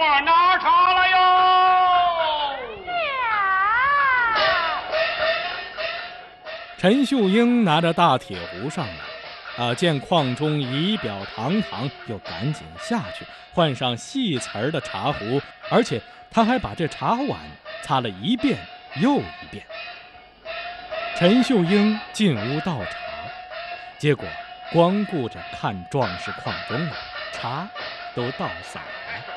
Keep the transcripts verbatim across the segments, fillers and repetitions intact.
我拿茶了哟。 陈秀英拿着大铁壶上来，啊，见邝中仪表堂堂，又赶紧下去换上细瓷儿的茶壶，而且他还把这茶碗擦了一遍又一遍。陈秀英进屋倒茶，结果光顾着看壮士邝中了，茶都倒洒了。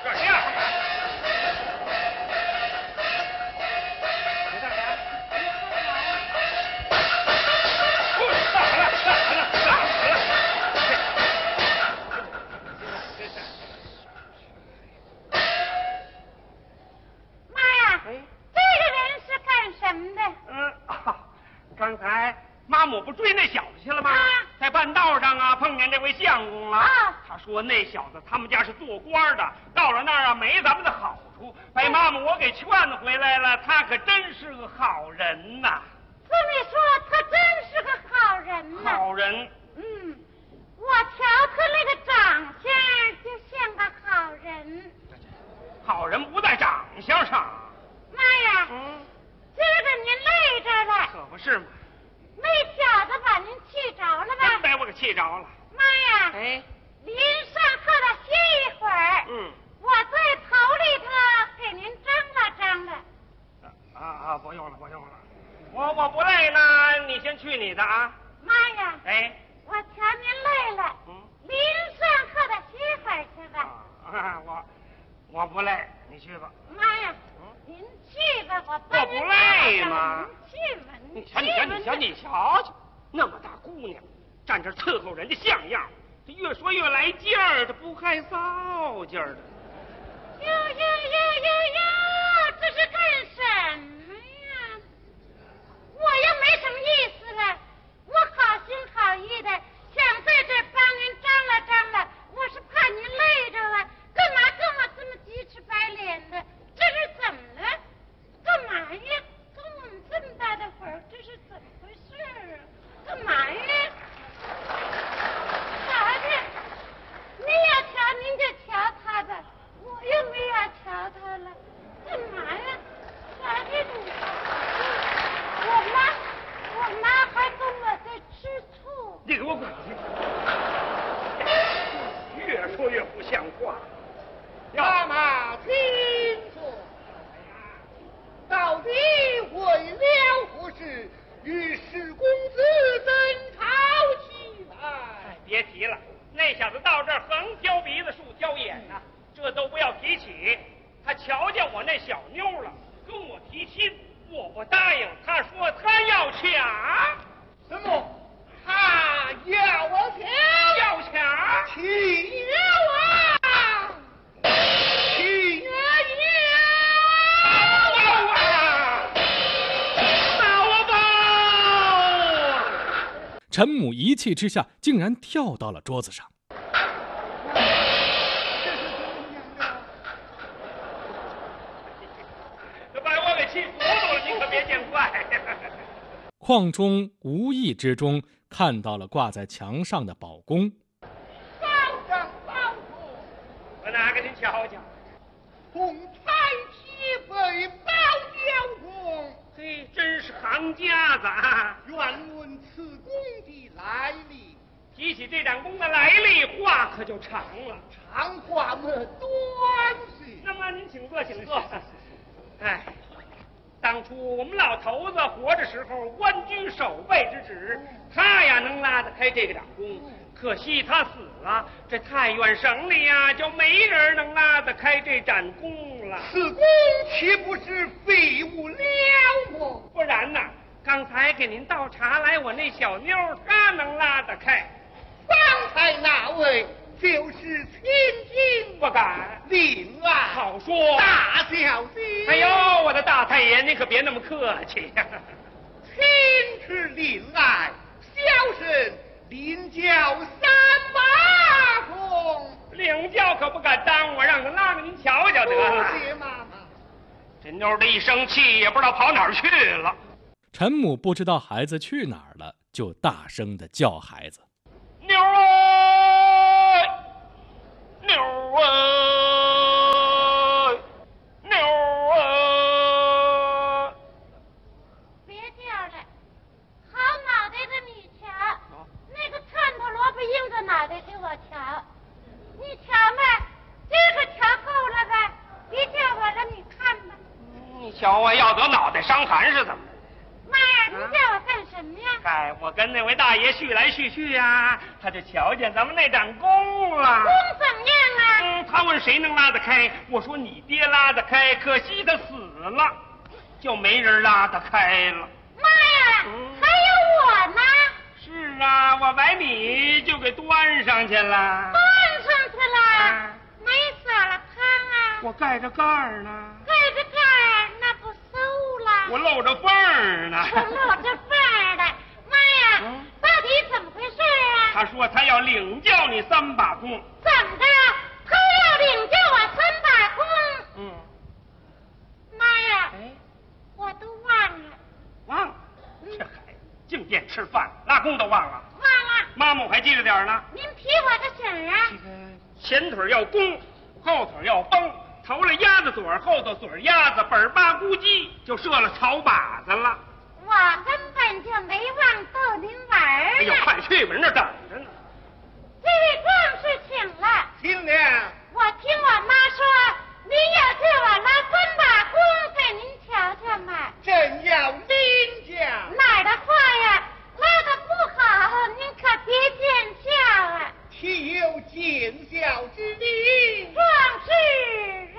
刚才妈母不追那小子去了吗？啊、在半道上啊，碰见这位相公了。啊、他说那小子他们家是做官的，到了那儿啊没咱们的好处，被妈母我给劝回来了。他可真是个好人呐！ 这么说，他真是个好人呐。 好人。 嗯，我瞧他那个长相就像个好人。 好人不在长相上。 妈呀！嗯。今儿个您累着了， 可不是嘛？ 那小子把您气着了吧？ 真把我给气着了。 妈呀！ 哎， 临上课了歇一会儿。 嗯， 我在头里头给您张罗张罗。 啊啊，不用了，不用了，我我不累呢，你先去你的啊。 妈呀！ 哎， 我瞧您累了，嗯，临上课的歇会儿去吧。 啊，我我不累，你去吧。 妈呀！您去吧，我我不累吗？ 您去吧， 你瞧，你瞧，你瞧，你瞧瞧，那么大姑娘，站这伺候人家像样，这越说越来劲儿，这不害臊劲儿的。 哟哟哟哟哟，这是干什么呀？我又没什么意思了，我好心好意的想在这帮您张罗张罗，我是怕您累着了，干嘛跟我这么鸡翅白脸的？这是怎么了？干嘛呀？跟我们这么大的会儿，这是怎么回事啊？干嘛呀？啥的？您要瞧您就瞧他吧，我又没要瞧他了。干嘛呀？啥的你？我妈，我妈还跟我在吃醋。 你给我滚！越说越不像话。 妈妈听说，到底为了何事与史公子争吵起来？ 哎，别提了，那小子到这儿横挑鼻子竖挑眼呐、啊，这都不要提起。他瞧见我那小妞了，跟我提亲，我不答应。他说他要抢。 什么？他要我抢？ 要抢？ 岂有啊！ 陈母一气之下，竟然跳到了桌子上。 这是怎么样的？ 这把我给气糊涂了，你可别见怪。 邝中无意之中看到了挂在墙上的宝弓。 保长保公， 我拿给您瞧瞧。 红彩旗飞保交公， 嘿，真是行家子啊！ 愿问此弓的来历。 提起这盏弓的来历，话可就长了。 长话么短些。 那么您请坐，请坐。哎，当初我们老头子活着时候，官居守备之职，他呀能拉得开这个盏弓。可惜他死了，这太原省里呀、啊、就没人能拉得开这盏弓了。 此弓岂不是废物了么？ 不然呢？刚才给您倒茶来，我那小妞她能拉得开。 方才那位就是千金， 不敢。 令爱好说， 大小姐。 哎呦，我的大太爷，您可别那么客气呀、啊。 天之令爱，小生领教三八功。 领教可不敢当，我让他拉给您瞧瞧得了。 谢妈妈。 这妞的一生气，也不知道跑哪儿去了。 陈母不知道孩子去哪儿了，就大声的叫孩子：“ 妞儿！”妞儿啊！ 瞧我要得脑袋伤寒是怎么着？ 妈呀，你叫我干什么呀？ 嗨，我跟那位大爷叙来叙去呀，他就瞧见咱们那长工了。 公怎么样啊？ 嗯，他问谁能拉得开，我说你爹拉得开，可惜他死了，就没人拉得开了。 妈呀， 嗯还有我呢！ 是啊，我把你就给端上去了。 端上去了， 啊没撒了汤啊？ 我盖着盖儿呢， 盖着盖儿，那不馊了？ 我露着缝儿呢。 我露着缝儿的。妈呀， 嗯到底怎么回事啊？ 他说他要领教你三把功。 怎么的？他要领教我三把功？ 嗯， 妈呀， 哎， 我都忘了， 忘了，这孩子净惦吃饭，拉弓都忘了。 忘了。 妈妈我还记着点儿呢。 您提我个醒啊！ 前腿要弓，后腿要绷，头了鸭子嘴儿，后头嘴儿鸭子，本儿八咕叽就射了草靶子了。 我根本就没忘逗您玩儿呢。 哎呦，快去吧，人这等